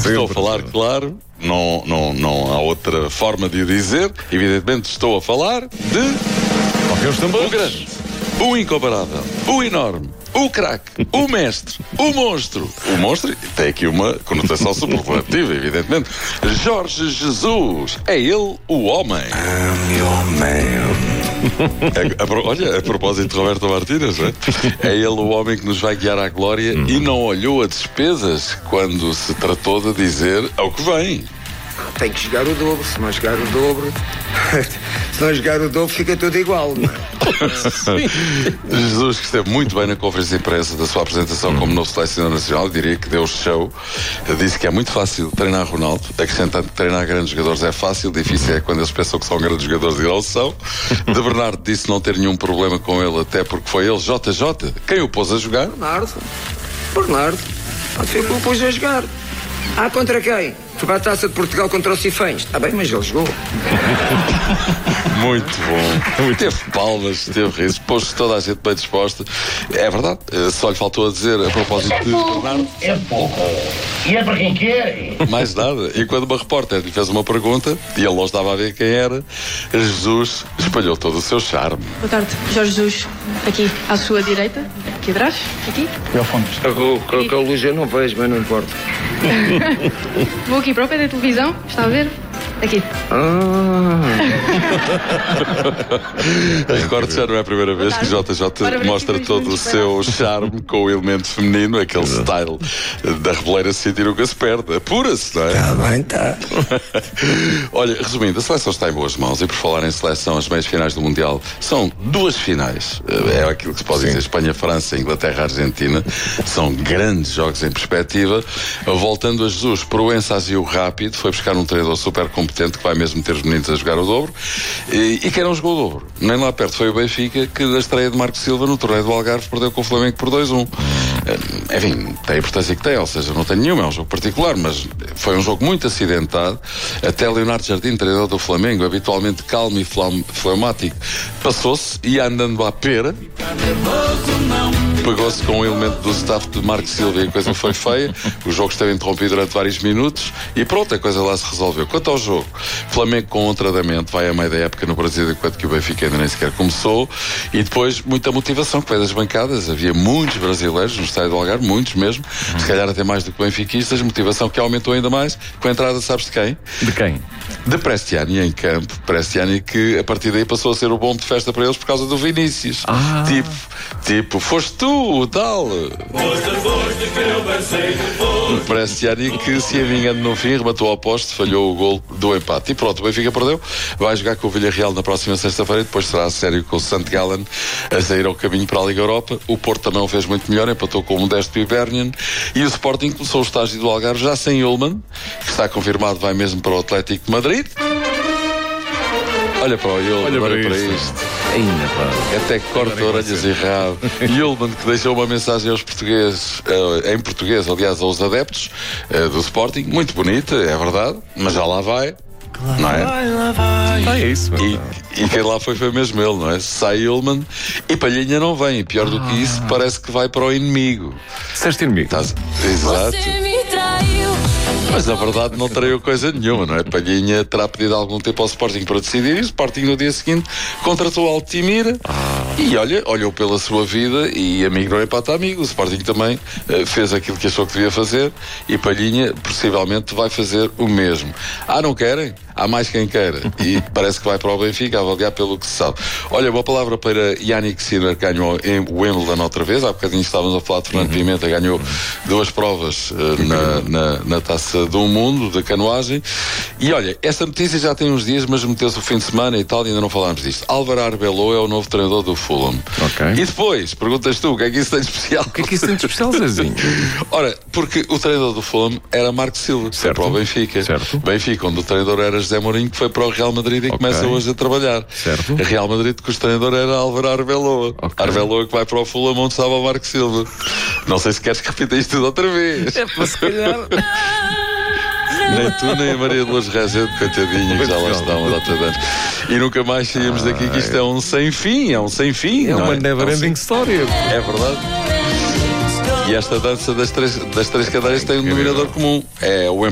Estou a falar, claro, não há outra forma de o dizer. Evidentemente estou a falar de o grande, o incomparável, o enorme, o craque, o mestre, o monstro. O monstro tem aqui uma conotação superlativa, evidentemente. Jorge Jesus. É ele o homem. I'm your man. Olha, a propósito de Roberto Martínez, é ele o homem que nos vai guiar à glória e não olhou a despesas quando se tratou de dizer ao que vem. Tem que jogar o dobro, se não jogar o dobro. Se não jogar o dobro, fica tudo igual, não é? Jesus, que esteve muito bem na conferência de imprensa da sua apresentação como novo selecionador nacional, diria que deu show. Disse que é muito fácil treinar Ronaldo, acrescentando que treinar grandes jogadores é fácil, difícil é quando eles pensam que são grandes jogadores e não são. De Bernardo disse não ter nenhum problema com ele, até porque foi ele, JJ, quem o pôs a jogar. Bernardo. Foi que o pôs a jogar. Contra quem? Foi para a Taça de Portugal contra os Cifães. Está bem, mas ele jogou. Muito bom. Teve palmas, teve risos, pôs toda a gente bem disposta. É verdade, só lhe faltou a dizer a propósito de Bernardo. É pouco. E é para quem quer. Mais nada. E quando uma repórter lhe fez uma pergunta, e ele não estava a ver quem era, Jesus espalhou todo o seu charme. Boa tarde, Jorge Jesus, aqui à sua direita, aqui atrás, aqui. Com a luz eu não vejo, mas não importa. Vou aqui para o pé da televisão, está a ver? Aqui. Recordo que já não é a primeira vez que JJ mostra todo o seu charme com o elemento feminino, aquele style da Rebeleira City nunca se perde. Apura-se, não é? Está bem, está. Olha, resumindo, a seleção está em boas mãos e por falar em seleção, as meias finais do Mundial são duas finais. É aquilo que se pode dizer, Espanha-França, Inglaterra-Argentina. São grandes jogos em perspectiva. Voltando a Jesus, Proença agiu rápido, foi buscar um treinador super competente que vai mesmo ter os meninos a jogar o dobro. E quem não jogou o dobro? Nem lá perto foi o Benfica, que na estreia de Marco Silva no torneio do Algarve perdeu com o Flamengo por 2-1. Enfim, tem a importância que tem, ou seja, não tem nenhuma, é um jogo particular, mas foi um jogo muito acidentado. Até Leonardo Jardim, treinador do Flamengo, habitualmente calmo e fleumático, passou-se e ia andando à pera. Pegou-se com um elemento do staff de Marco Silva e a coisa foi feia. O jogo esteve interrompido durante vários minutos e pronto, a coisa lá se resolveu. Quanto ao jogo, Flamengo com um tratamento vai a meio da época no Brasil, enquanto que o Benfica ainda nem sequer começou. E depois muita motivação que veio das bancadas. Havia muitos brasileiros no estádio do Algarve, muitos mesmo, se calhar até mais do que benfiquistas. Motivação que aumentou ainda mais com a entrada, sabes de quem? De quem? De Prestiani em campo. Prestiani que a partir daí passou a ser o bom de festa para eles por causa do Vinícius. Tipo, foste tu, o tal. Prestiani que se ia vingando no fim, rematou ao poste, falhou o gol do empate. E pronto, o Benfica perdeu. Vai jogar com o Villarreal na próxima sexta-feira e depois será a sério com o St. Gallen a sair ao caminho para a Liga Europa. O Porto também o fez muito melhor, empatou com o Modesto Hibernian. E o Sporting começou o estágio do Algarve já sem Ullmann, que está confirmado, vai mesmo para o Atlético de Madrid. Olha para o Ullmann, olha para isto. Até que corta orelhas e rabo. Ullmann que deixou uma mensagem aos portugueses, em português, aliás, aos adeptos do Sporting, muito bonita, é verdade, mas já lá vai. Não é? É isso. E quem lá foi mesmo ele, não é? Sai Ullmann e Palhinha não vem. E pior do que isso, parece que vai para o inimigo. Disseste inimigo? Exato. Mas na verdade não traiu coisa nenhuma, não é? Palhinha terá pedido algum tempo ao Sporting para decidir e o Sporting no dia seguinte contratou Altimira e olhou pela sua vida e amigo não empata amigo. O Sporting também fez aquilo que achou que devia fazer e Palhinha possivelmente vai fazer o mesmo. Não querem? Há mais quem queira e parece que vai para o Benfica, a avaliar pelo que se sabe. Olha, boa palavra para Yannick Sinner, que ganhou em Wimbledon outra vez. Há bocadinho estávamos a falar de Fernando Pimenta, ganhou 2 provas na Taça do Mundo de canoagem. E olha, esta notícia já tem uns dias, mas meteu-se o fim de semana e tal, e ainda não falámos disto. Álvaro Arbeloa é o novo treinador do Fulham. E depois, perguntas tu, o que é que isso tem de especial? O que é que isso tem de especial, Zezinho? Ora, porque o treinador do Fulham era Marco Silva, que foi para o Benfica. Certo. Benfica, onde o treinador era José Mourinho, que foi para o Real Madrid e começa hoje a trabalhar. Certo. Real Madrid, que o treinador era Álvaro Arbeloa. Arbeloa que vai para o Fulham, onde estava o Marco Silva. Não sei se queres que repita isto tudo outra vez. É para se calhar. Nem tu, nem a Maria de Lourdes Rezende, coitadinha, que já lá está uma data de anos. E nunca mais saímos daqui, que isto é um sem fim, é uma never-ending story. É verdade. E esta dança das três cadeiras tem um denominador comum. É o